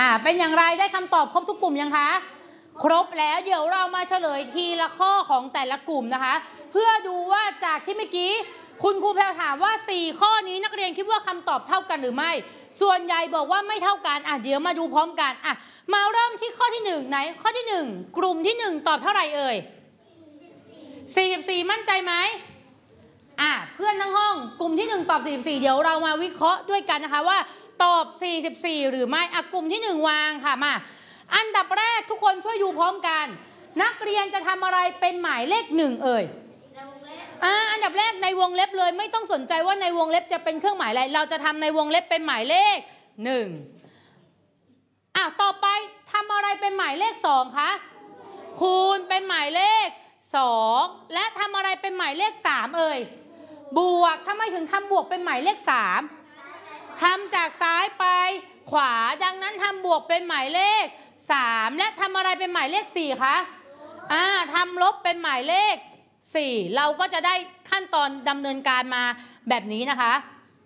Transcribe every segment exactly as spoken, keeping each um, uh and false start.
อ่าเป็นอย่างไรได้คำตอบครบทุกกลุ่มยังคะครบแล้วเดี๋ยวเรามาเฉลยทีละข้อของแต่ละกลุ่มนะคะเพื่อดูว่าจากที่เมื่อกี้คุณครูแพรวถามว่าสี่ข้อนี้นักเรียนคิดว่าคำตอบเท่ากันหรือไม่ส่วนใหญ่บอกว่าไม่เท่ากันอ่ะเดี๋ยวมาดูพร้อมกันอ่ะมาเริ่มที่ข้อที่หนึ่งไหนข้อที่หนึ่งกลุ่มที่หนึ่งตอบเท่าไหร่เอ่ยสี่สิบสี่มั่นใจไหมอ่ะเพื่อนทั้งห้องกลุ่มที่หนึ่งตอบสี่สิบสี่เดี๋ยวเรามาวิเคราะห์ด้วยกันนะคะว่าตอบสี่สิบสี่หรือไม่อ่ะกลุ่มที่หนึ่งวางค่ะมาอันดับแรกทุกคนช่วยดูพร้อมกันนักเรียนจะทำอะไรเป็นหมายเลขหนึ่งเอ่ยอ่าอันดับแรกในวงเล็บเลยไม่ต้องสนใจว่าในวงเล็บจะเป็นเครื่องหมายอะไรเราจะทำในวงเล็บเป็นหมายเลขหนึ่งอ่ะต่อไปทำอะไรเป็นหมายเลขสองคะคูณเป็นหมายเลขสองและทำอะไรเป็นหมายเลขสามเอ่ยบวกทำไมถึงทำบวกเป็นหมายเลขสามทำจากซ้ายไปขวาดังนั้นทำบวกเป็นหมายเลขสามและทำอะไรเป็นหมายเลขสี่คะอ่าทำลบเป็นหมายเลขสี่เราก็จะได้ขั้นตอนดำเนินการมาแบบนี้นะคะ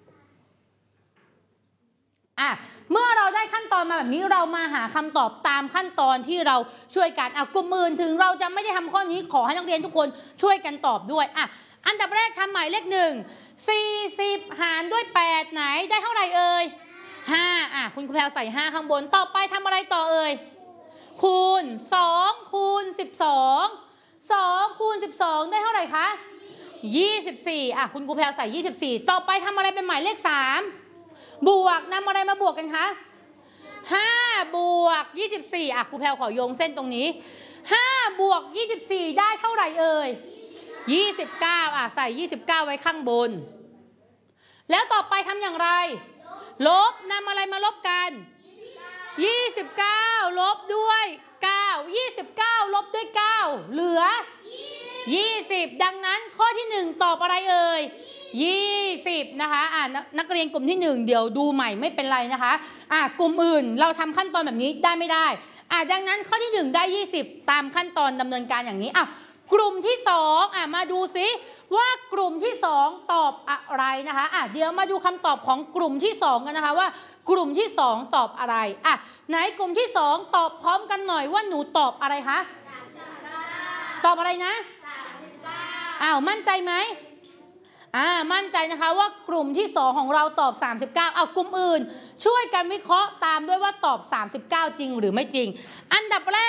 อ่ะเมื่อเราได้ขั้นตอนมาแบบนี้เรามาหาคำตอบตามขั้นตอนที่เราช่วยกันอ่ะกลุ่มอื่นถึงเราจะไม่ได้ทำข้อนี้ขอให้นักเรียนทุกคนช่วยกันตอบด้วยอ่ะอันดับแรกทำหมายเลขหนึ่งสี่สิบหารด้วยแปดไหนได้เท่าไหร่เอ่ยห้าอ่ะคุณครูแพรวใส่ห้าข้างบนต่อไปทำอะไรต่อเอ่ยคูณสองคูณสิบสองสองคูณสิบสองได้เท่าไหร่คะยี่สิบสี่อ่ะคุณครูแพรวใส่ยี่สิบสี่ต่อไปทำอะไรเป็นหมายเลขสามบวกนำอะไรมาบวกกันคะห้าบวกยี่สิบสี่อ่ะครูแพรวขอโยงเส้นตรงนี้ห้าบวกยี่สิบสี่ได้เท่าไหร่เอ่ยยี่สิบเก้าอ่ะใส่ยี่สิบเก้าไว้ข้างบนแล้วต่อไปทำอย่างไรลบนำอะไรมาลบกันยี่สิบเก้าลบด้วยเก้า ยี่สิบเก้าลบด้วยเก้าเหลือยี่สิบดังนั้นข้อที่หนึ่งตอบอะไรเอ่ยยี่สิบนะคะอ่านักเรียนกลุ่มที่หนึ่งเดี๋ยวดูใหม่ไม่เป็นไรนะคะอ่ากลุ่มอื่นเราทำขั้นตอนแบบนี้ได้ไม่ได้อ่าดังนั้นข้อที่หนึ่งได้ยี่สิบตามขั้นตอนดำเนินการอย่างนี้อ่ะกลุ่มที่สองอ่ะมาดูซิว่ากลุ่มที่สองตอบอะไรนะคะอ่ะเดี๋ยวมาดูคำตอบของกลุ่มที่สองกันนะคะว่ากลุ่มที่สองตอบอะไรอ่ะไหนกลุ่มที่สองตอบพร้อมกันหน่อยว่าหนูตอบอะไรคะตอบอะไรนะอ้าวมั่นใจไหมอ่ามั่นใจนะคะว่ากลุ่มที่สองของเราตอบสามสิบเก้าเอากลุ่มอื่นช่วยกันวิเคราะห์ตามด้วยว่าตอบสามสิบเก้าจริงหรือไม่จริงอันดับแรก